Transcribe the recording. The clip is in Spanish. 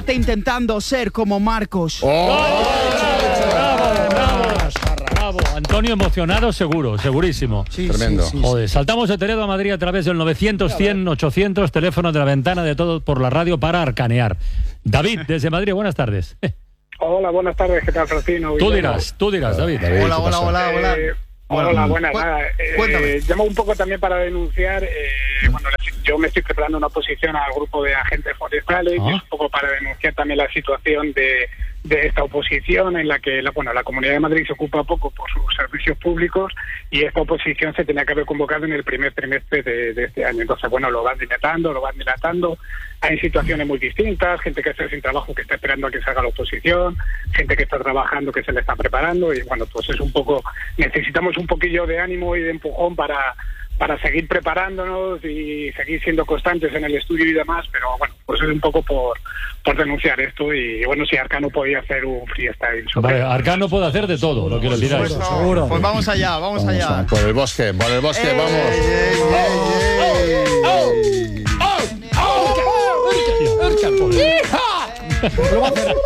intentando ser como Marcos. Bravo. Antonio emocionado seguro, segurísimo. Sí, tremendo. Sí. Joder, saltamos de Toledo a Madrid a través del 900-100-800, teléfono de la ventana de todo por la radio para arcanear. David, desde Madrid, buenas tardes. Hola, buenas tardes, ¿qué tal, Francino? Tú dirás, David. Hola. Hola, buenas. Cuéntame. Llamo un poco también para denunciar, yo me estoy preparando una oposición al grupo de agentes forestales y es un poco para denunciar también la situación de esta oposición en la que la Comunidad de Madrid se ocupa poco por sus servicios públicos y esta oposición se tenía que haber convocado en el primer trimestre de este año. Entonces, lo van dilatando. Hay situaciones muy distintas, gente que está sin trabajo que está esperando a que salga la oposición, gente que está trabajando que se le está preparando y pues es un poco, necesitamos un poquillo de ánimo y de empujón para seguir preparándonos y seguir siendo constantes en el estudio y demás, pero pues es un poco por denunciar esto y si Arcano podía hacer un freestyle sobre... Vale, Arcano puede hacer de todo, lo que le pidáis. Seguro. Pues vamos allá. Vamos por el bosque, vamos. Lo va a hacer.